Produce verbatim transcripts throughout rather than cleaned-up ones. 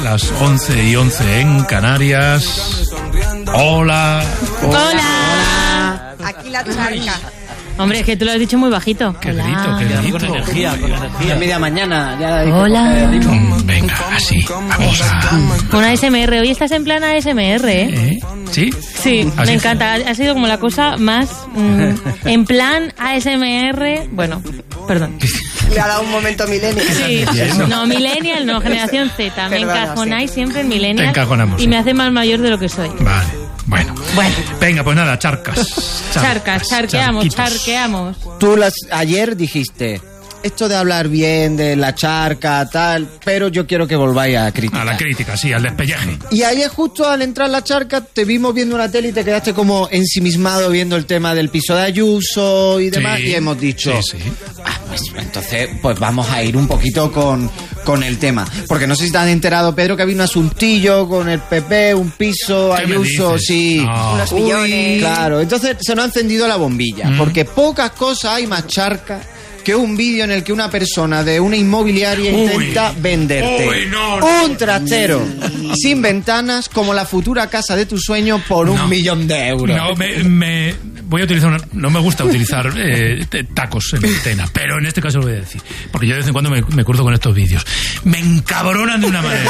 las once y once en Canarias. Hola. Hola. Hola. Aquí la charca. Hombre, es que tú lo has dicho muy bajito. Qué grito, qué grito. Con energía, con energía. A media mañana. Ya Hola. Venga, así. Vamos a... Una A S M R. Hoy estás en plan A S M R, ¿eh? ¿Eh? ¿Sí? Sí, ¿Así? me encanta. Ha sido como la cosa más... Mmm, en plan A S M R... Bueno, perdón. Le ha dado un momento millennial. Sí, no, millennial, no, generación Z. Me Perdona, encajonáis sí. siempre en millennial. Te encajonamos. Y me hace más mayor de lo que soy. Vale, bueno. Bueno. Venga, pues nada, charcas. Charcas, charqueamos, charquitos. charqueamos. Tú las, ayer dijiste, esto de hablar bien de la charca, tal, pero yo quiero que volváis a criticar. A la crítica, sí, al despelleje. Y ayer justo al entrar la charca te vimos viendo una tele y te quedaste como ensimismado viendo el tema del piso de Ayuso y demás, Sí, y hemos dicho, sí, sí. ah, pues entonces pues vamos a ir un poquito con, con el tema. Porque no sé si te han enterado, Pedro, que había un asuntillo con el P P, un piso, ¿Qué me Ayuso, dices? sí. No. Unos Uy, millones. claro, entonces se nos ha encendido la bombilla, Mm. porque pocas cosas hay más charca que un vídeo en el que una persona de una inmobiliaria Uy. intenta venderte Uy, no, no. un trastero sin ventanas como la futura casa de tu sueño por un No. millón de euros. No, me, me- voy a utilizar una, no me gusta utilizar eh, te- tacos en antena, pero en este caso lo voy a decir, porque yo de vez en cuando me, me cruzo con estos vídeos. Me encabronan de una manera.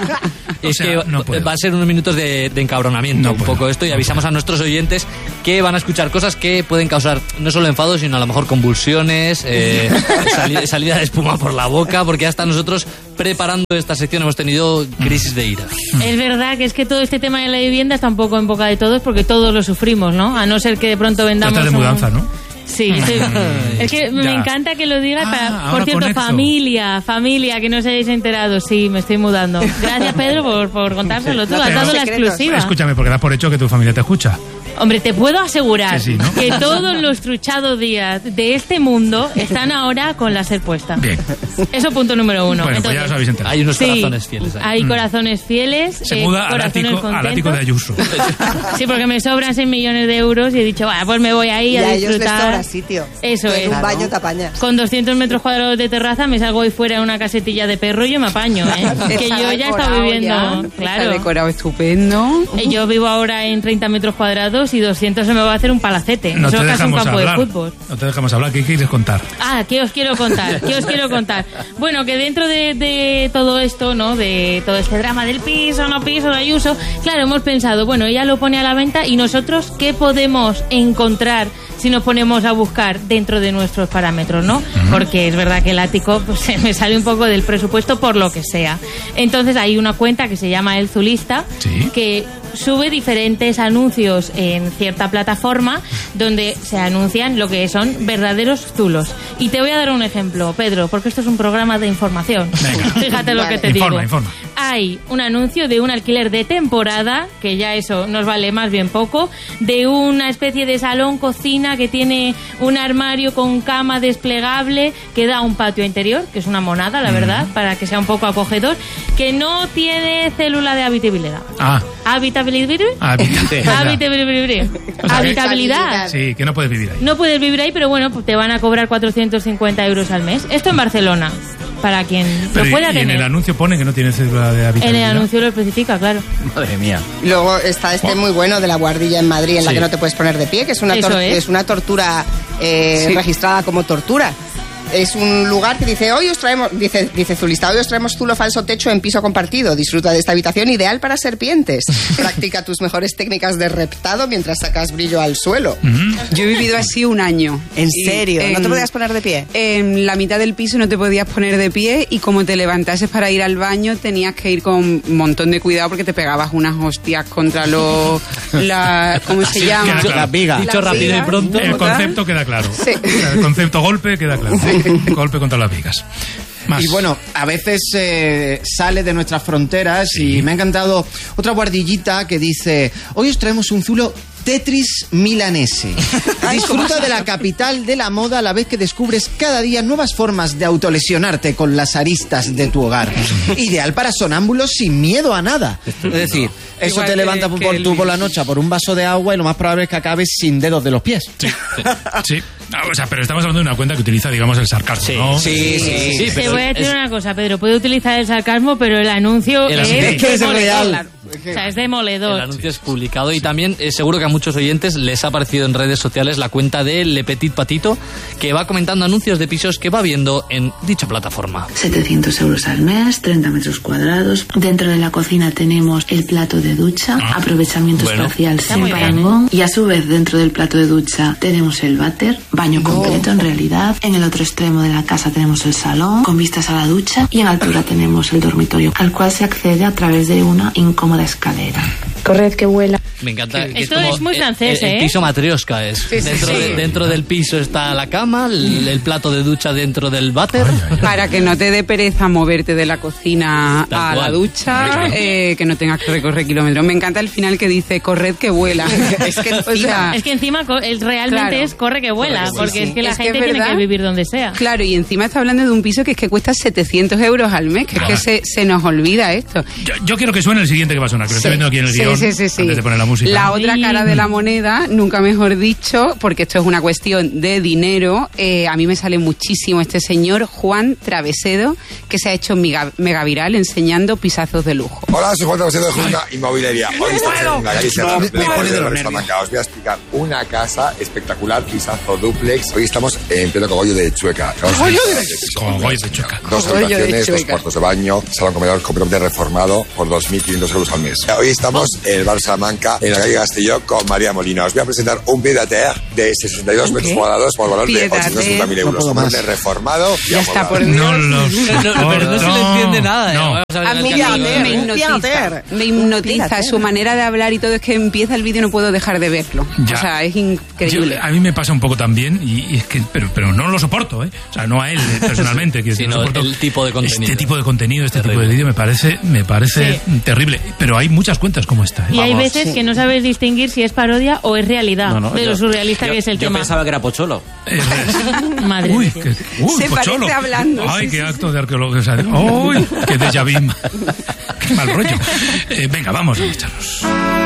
O Es sea, que no puedo. va a ser unos minutos de, de encabronamiento, No un puedo, poco esto, y no avisamos puedo. a nuestros oyentes que van a escuchar cosas que pueden causar no solo enfado, sino a lo mejor convulsiones, eh, sali- salida de espuma por la boca, porque hasta nosotros preparando esta sección hemos tenido crisis de ira. Es verdad que es que todo este tema de la vivienda está un poco en boca de todos porque todos lo sufrimos, ¿no? A no ser que de pronto Tú vendamos... estás de un- mudanza, ¿no? Sí, sí. Es que me Ya. encanta que lo digas. Ah, para, ahora por cierto, conecto. familia, familia, que no os hayáis enterado. Sí, me estoy mudando. Gracias, Pedro, por, por contárselo. Tú No has tenemos dado la secretos. exclusiva. Escúchame, porque das por hecho que tu familia te escucha. Hombre, te puedo asegurar Que sí, ¿no? que todos los truchados días de este mundo están ahora con la ser puesta. Bien. Eso punto número uno. Bueno, pues ya os habéis enterado. Hay unos Sí, corazones fieles ahí. hay corazones fieles. Se eh, muda al corazones ático, al ático contentos. de Ayuso. Sí, porque me sobran seis millones de euros y he dicho, bueno, pues me voy ahí Y a a ellos les disfrutar. sobra sitio. Eso Tú es. en un baño te apañas. Con doscientos metros cuadrados de terraza me salgo ahí fuera en una casetilla de perro y yo me apaño, ¿eh? que Está yo ya he estado decorado viviendo, ya. Está claro. decorado estupendo. Eh, Yo vivo ahora en treinta metros cuadrados y doscientos se me va a hacer un palacete. No Eso te es casi un dejamos campo hablar. de fútbol. No te dejamos hablar. ¿Qué quieres contar? Ah, ¿qué os quiero contar? ¿Qué os quiero contar? Bueno, que dentro de, de todo esto, ¿no? De todo este drama del piso, no piso, de Ayuso, claro, hemos pensado, bueno, ella lo pone a la venta y nosotros, ¿qué podemos encontrar si nos ponemos a buscar dentro de nuestros parámetros, ¿no? Porque es verdad que el ático pues, se me sale un poco del presupuesto por lo que sea. Entonces hay una cuenta que se llama El Zulista, Sí. que sube diferentes anuncios en cierta plataforma donde se anuncian lo que son verdaderos zulos. Y te voy a dar un ejemplo, Pedro, porque esto es un programa de información. Venga. Fíjate lo Vale. que te Informa, digo. informa. Hay un anuncio de un alquiler de temporada, que ya eso nos vale más bien poco, de una especie de salón cocina que tiene un armario con cama desplegable que da un patio interior, que es una monada, la verdad, para que sea un poco acogedor, que no tiene célula de habitabilidad. Ah, ¿Habitabilidad? habitabilidad. Habitabilidad. O sea, Habitabilidad. Sí, que no puedes vivir ahí. No puedes vivir ahí, pero bueno, pues te van a cobrar cuatrocientos cincuenta euros al mes. Esto en Barcelona, para quien Pero lo y, pueda y en tener. el anuncio pone que no tiene cédula de En habitabilidad. el anuncio lo especifica, claro. Madre mía. Y luego está este muy bueno de la guardilla en Madrid, en la Sí. que no te puedes poner de pie, que es una, Eso tor- es. es una tortura eh, Sí. registrada como tortura. Es un lugar que dice, hoy os traemos, dice, dice Zulista, hoy os traemos zulo falso techo en piso compartido. Disfruta de esta habitación ideal para serpientes. Practica tus mejores técnicas de reptado mientras sacas brillo al suelo. Yo he vivido así un año. ¿En Y serio? ¿No te en- podías poner de pie? En la mitad del piso no te podías poner de pie y como te levantases para ir al baño tenías que ir con un montón de cuidado porque te pegabas unas hostias contra los... La, ¿Cómo se Sí, llama? queda claro. Las vigas. Dicho Las rápido y vigas. pronto. El ¿Total? concepto queda claro. Sí. El concepto golpe queda claro. Golpe contra las vigas. Más. Y bueno, a veces eh, sale de nuestras fronteras y me ha encantado otra guardillita que dice, hoy os traemos un zulo Tetris milanese. Disfruta de la capital de la moda a la vez que descubres cada día nuevas formas de autolesionarte con las aristas de tu hogar. Ideal para sonámbulos sin miedo a nada. Es decir, eso Igual te que- levanta que por, el tú por la Luis. noche por un vaso de agua y lo más probable es que acabes sin dedos de los pies. Sí, sí. Ah, o sea, pero estamos hablando de una cuenta que utiliza, digamos, el sarcasmo, Sí, ¿no? Sí, sí. Sí, Te pero voy a decir es- una cosa, Pedro. Puede utilizar el sarcasmo, pero el anuncio El es, anuncio- Es que es demoledor. real. O sea, es El demoledor. anuncio es publicado y también eh, seguro que a muchos oyentes les ha aparecido en redes sociales la cuenta de Le Petit Patito, que va comentando anuncios de pisos que va viendo en dicha plataforma. setecientos euros al mes, treinta metros cuadrados. Dentro de la cocina tenemos el plato de ducha, Ah, aprovechamiento bueno. espacial Está sin muy bien, parangón. Y a su vez, dentro del plato de ducha tenemos el váter, baño completo en realidad. En el otro extremo de la casa tenemos el salón, con vistas a la ducha. Y en altura tenemos el dormitorio, al cual se accede a través de una incómoda escalera. Corred que vuela. Me encanta. que Esto como es muy el- francés, el, el ¿eh? piso matrioska es. sí, dentro, sí. de- dentro del piso está la cama, el, el plato de ducha dentro del váter. Para que no te dé pereza moverte de la cocina Tal a la cual. ducha, eh, que no tengas que recorrer kilómetros. Me encanta el final que dice, corred que vuela. Es que O sea, Es que encima co- el- realmente Claro. es corre que vuela, Corre que vuela. porque Sí, es que la es que gente es tiene verdad. que vivir donde sea. claro, y encima está hablando de un piso que es que cuesta setecientos euros al mes, que es que se, se nos olvida esto. Yo, yo quiero que suene el siguiente que va a sonar, que lo estoy viendo aquí en el Sí, guión, sí, sí, sí. antes de poner la música. La otra Sí. cara de la moneda, nunca mejor dicho, porque esto es una cuestión de dinero. Eh, a mí me sale muchísimo este señor Juan Travesedo, que se ha hecho mega, mega viral enseñando pisazos de lujo. Hola, soy Juan Travesedo de Junta Inmobiliaria. Hoy estamos en la calle Serrano, Me pleno pone de de los Salamanca. Os voy a explicar una casa espectacular, pisazo duplex. Hoy estamos en pleno cogollo de Chueca. Cogollo de Chueca. Dos Cogollo de habitaciones, dos Chueca. cuartos de baño, salón comedor completamente reformado por dos mil quinientos euros al mes. Hoy estamos en el bar Salamanca, en la calle Castelló, con María Molina. Os voy a presentar un pied à terre de sesenta y dos metros cuadrados por valor de Pied à ochocientos cincuenta mil terre. euros. No puedo más. Completamente reformado. y Ya está, amoblado. por Dios. No lo No, no, pero no se le entiende nada. eh. No. Vamos a ver A el mí canal. me, me hipnotiza, Pilater. me hipnotiza Pilater. su manera de hablar y todo, es que empieza el vídeo y no puedo dejar de verlo. Ya. O sea, es increíble. Yo- a mí me pasa un poco también, y, y es que, pero, pero no lo soporto, ¿eh? O sea, no a él eh, personalmente, que Sino no soporto el tipo de contenido. Este tipo de contenido, este Terrible. tipo de vídeo me parece, me parece Sí. terrible. Pero hay muchas cuentas como esta, ¿eh? Y hay Vamos. veces que no sabes distinguir si es parodia o es realidad No, no, de yo- lo surrealista yo- que es el yo tema. pensaba que era Pocholo. Eh, Madre Uy, de Dios. qué, uy, Se Pocholo. parece hablando, Ay, sí, qué sí, acto de arqueología. O sea, uy, qué déjà vu. Qué mal rollo. Eh, venga, vamos a marcharnos.